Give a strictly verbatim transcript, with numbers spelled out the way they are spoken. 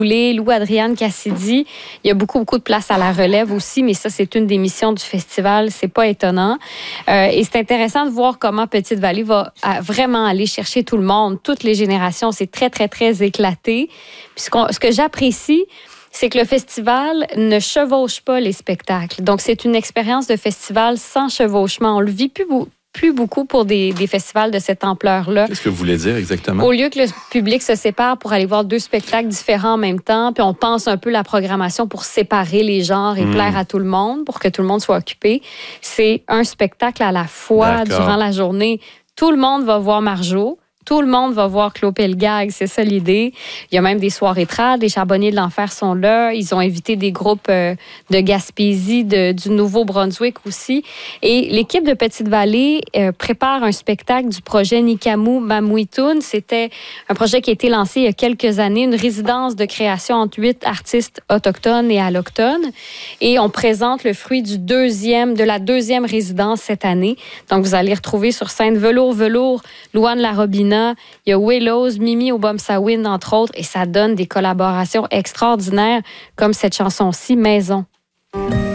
Lou-Adrienne Cassidy. Il y a beaucoup, beaucoup de place à la relève aussi, mais ça, c'est une des missions du festival. C'est pas étonnant. Euh, et c'est intéressant de voir comment Petite-Vallée va vraiment aller chercher tout le monde, toutes les générations. C'est très, très, très éclaté. Puis ce, qu'on, ce que j'apprécie, c'est que le festival ne chevauche pas les spectacles. Donc, c'est une expérience de festival sans chevauchement. On le vit plus beaucoup. plus beaucoup pour des, des festivals de cette ampleur-là. Qu'est-ce que vous voulez dire exactement? Au lieu que le public se sépare pour aller voir deux spectacles différents en même temps, puis on pense un peu la programmation pour séparer les genres et mmh. plaire à tout le monde, pour que tout le monde soit occupé, c'est un spectacle à la fois. D'accord. Durant la journée. Tout le monde va voir Marjo. Tout le monde va voir Claude Pelgag, c'est ça l'idée. Il y a même des soirées trad, les Charbonniers de l'Enfer sont là. Ils ont invité des groupes euh, de Gaspésie, de, du Nouveau-Brunswick aussi. Et l'équipe de Petite-Vallée euh, prépare un spectacle du projet Nikamu Mamuitun. C'était un projet qui a été lancé il y a quelques années, une résidence de création entre huit artistes autochtones et allochtones. Et on présente le fruit du deuxième, de la deuxième résidence cette année. Donc, vous allez retrouver sur scène Velours Velours, Louane Larobina. Il y a Willows, Mimi Obomsawin, entre autres, et ça donne des collaborations extraordinaires comme cette chanson-ci, Maison.